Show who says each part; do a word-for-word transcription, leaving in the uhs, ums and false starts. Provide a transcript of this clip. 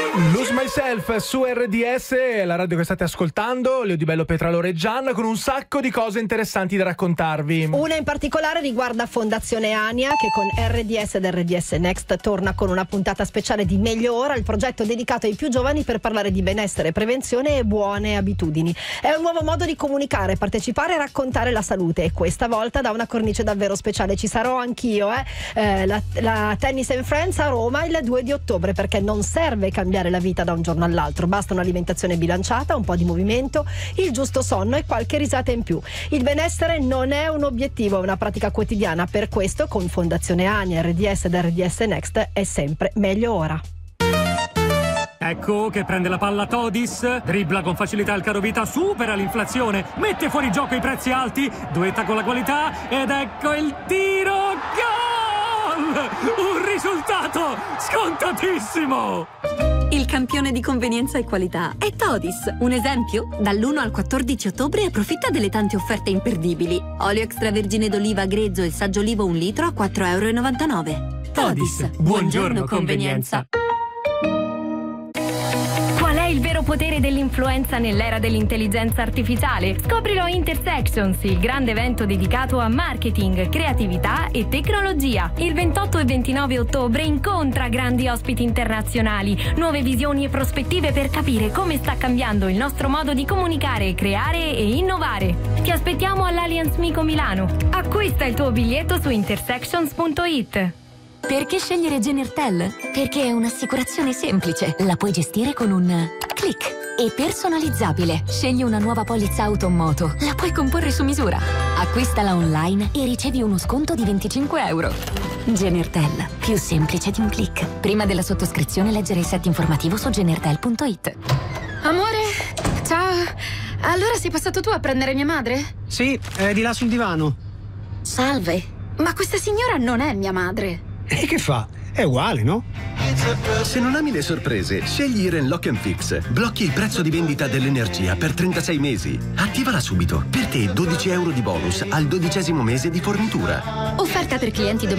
Speaker 1: Lose Myself su R D S, la radio che state ascoltando, Leo Di Bello, Petralore e Gian, con un sacco di cose interessanti da raccontarvi.
Speaker 2: Una in particolare riguarda Fondazione Ania, che con R D S ed R D S Next torna con una puntata speciale di Meglio Ora, il progetto dedicato ai più giovani per parlare di benessere, prevenzione e buone abitudini. È un nuovo modo di comunicare, partecipare e raccontare la salute, e questa volta da una cornice davvero speciale. Ci sarò anch'io, eh? Eh, la, la Tennis and Friends a Roma il due di ottobre, perché non serve cambiare la vita da un giorno all'altro, basta un'alimentazione bilanciata, un po' di movimento, il giusto sonno e qualche risata in più. Il benessere non è un obiettivo, è una pratica quotidiana, per questo con Fondazione Ania, R D S ed R D S Next è sempre meglio ora.
Speaker 3: Ecco che prende la palla Todis, dribbla con facilità il carovita, supera l'inflazione, mette fuori gioco i prezzi alti, duetta con la qualità ed ecco il tiro, gol! Un risultato scontatissimo!
Speaker 4: Il campione di convenienza e qualità è Todis. Un esempio? Dall'uno al quattordici ottobre approfitta delle tante offerte imperdibili. Olio extravergine d'oliva grezzo e saggio olivo un litro a quattro e novantanove euro.
Speaker 3: Todis, buongiorno convenienza.
Speaker 5: Qual è il vero potere dell'influenza nell'era dell'intelligenza artificiale? Scoprilo a Intersections, il grande evento dedicato a marketing, creatività e tecnologia. Il ventotto e ventinove ottobre incontra grandi ospiti internazionali, nuove visioni e prospettive per capire come sta cambiando il nostro modo di comunicare, creare e innovare. Ti aspettiamo all'Allianz Mico Milano. Acquista il tuo biglietto su intersections punto it.
Speaker 6: Perché scegliere Genertel? Perché è un'assicurazione semplice, la puoi gestire con un click. E personalizzabile. Scegli una nuova polizza auto o moto, la puoi comporre su misura. Acquistala online e ricevi uno sconto di venticinque euro. Genertel, più semplice di un click. Prima della sottoscrizione leggere il set informativo su genertel punto it.
Speaker 7: Amore, ciao. Allora sei passato tu a prendere mia madre?
Speaker 8: Sì, è di là sul divano.
Speaker 7: Salve, ma questa signora non è mia madre.
Speaker 8: E che fa? È uguale, no?
Speaker 9: Se non ami le sorprese, scegli Iren Lock and Fix. Blocchi il prezzo di vendita dell'energia per trentasei mesi. Attivala subito. Per te dodici euro di bonus al dodicesimo mese di fornitura.
Speaker 7: Offerta per clienti domestici.